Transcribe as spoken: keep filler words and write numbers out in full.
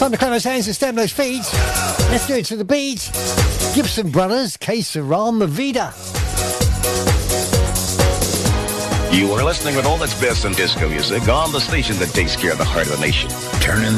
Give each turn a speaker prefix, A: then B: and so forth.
A: Time to clap those hands and stamp those feet. Let's do it to the beat. Gibson Brothers, Que Sera Mi Vida.
B: You are listening with all that's best in disco music on the station that takes care of the heart of the nation. Turning